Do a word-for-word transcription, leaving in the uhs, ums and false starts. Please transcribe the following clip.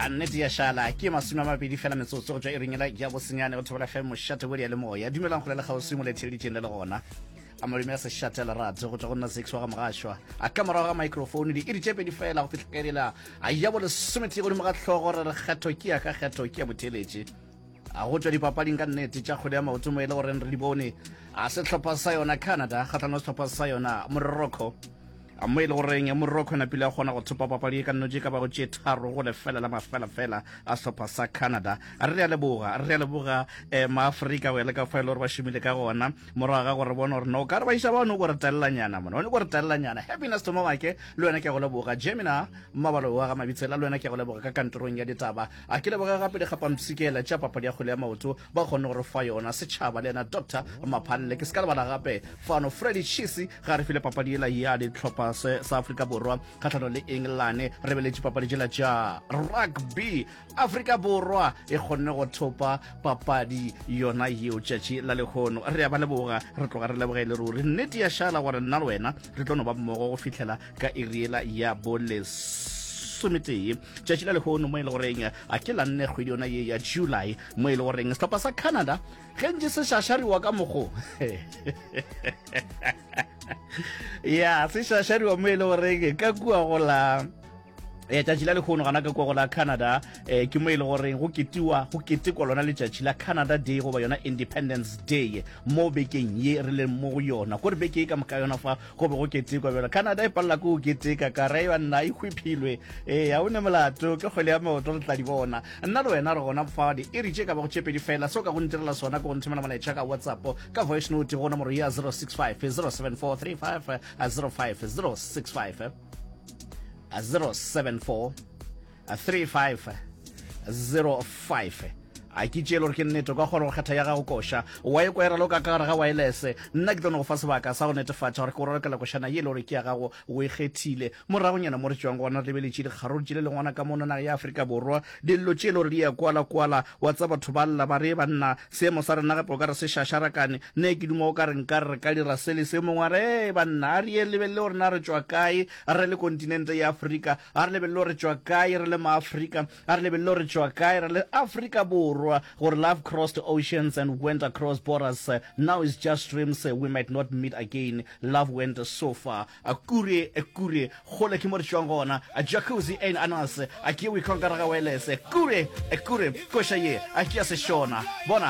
nnete ya shala ke masome a mabedi fela metsotso go tswa e ringela ya bosenyane go thobela fm mošate bodi ya le moya dumelang go le kgauswi mo letšheditšeng le le gona a malume a sešate la rate go tswa go nna six wa ga mogašwa a ka morago ga microphone di iri tše pedi fela go fitlhakaelela a ya bo lesomete godimo ga tlhogo re re kgetho ke ya ka kgetho ke ya motheletše a go tswa dipapading ka nnete tša kgwele ya maoto mo e le goreng re di bone a setlhopha sa yona Canada kgatlano setlhopha sa yona Morocco a mo e le goreng Morocco na pele a kgona go thopa papadi ka nnotse ka ba go tše tharo go lefela la mafela fela a setlhopha sa Canada a re ya leboga a re ya leboga eh, maafrika wele ka fa e le gore ba šomile ka gona morago ga gore bona gore no ka re ba iša bano go re talelanyana mona one go re talelanyana happiness to mamake le wena ke go leboga Gemina mmabalo wa ga mabitsela le wena ke go leboga ka kantorong ya ditaba a ke leboga gape le gapa mtsikela tša papadi ya kgwele ya maoto ba kgonne gore fa yona setšhaba le yena Doctor Maphalle ke se ka lebala gape fano Freddy Chisi ga re file papadi ela ya ditlhopha sa Afrika Borwa kgatlhano le England re beletše papadi jela tša rugby Afrika Borwa e kgonne go thopa papadi yona yeo tšatši la lekgono re ya ba leboga re tloga re lebogele ruri nnete ya šala gore nna le wena re tlo no ba mmogo go fitlhela ka iriela ya bolesometee tšatši la lekgono mo e le goreng a ke la nne kgwedi yona ye ya July mo e le goreng setlhopha sa Canada ge ntse se šašariwa ka mogo ya se šašariwa mo e le goreng ka kua go la eh tšatši la lekgono gana ka kwa go la Canada eh ke mo e le goreng go ketiwa go ketekwa lona letšatši la Canada Day go ba yona Independence Day mo bekeng ye re le mo go yona gore beke e ka moka yona fa go be go ketekwa bjona Canada e palela ko go keteka ka re ba nna e hwiphilwe eh a one molato ke kgwele ya maoto re tla di bona nna le wena re gona fa di e re tše ka ba go tšepedi fela so ka go ntirela sona ko go nthimela molaetša ka WhatsApp ka voice note go nomoro ya zero six five zero seven four three five zero five zero six five a zero seven four a three five zero five a ke tšelo re ke nnete ka kgona go kgetha ya gago koša wa e kwera lo ka ka gare ga wireless nna ke tlono go fa sebaka sa go netefatša gore ke gore ka lakošana ye le gore ke ya gago o e kgethile moragonyana mo re tšwang gona re lebeletše dikgaro tšele le ngwana ka monana ya Afrika Borwa dillo tšele gore di ya kwala-kwala wa tsa batho ba lla ba re banna seemo sa rena gape o ka re se šašarakane nne ke duma o ka re nka re ka dira se le se mongwe a re banna a re ye lebelele gore na re tšwa kae a re le kontinente ya Afrika a re lebelele gore tšwa kae re le maafrika a re lebelele gore tšwa kae re le Afrika Borwa or love crossed oceans and went across borders uh, now it's just dreams uh, we might not meet again love went so far akure ekure khole ke mo tšwang gona a jacuzzi en anas a ke we conquer ga wireless kure ekure kosha ye a ke se shona bona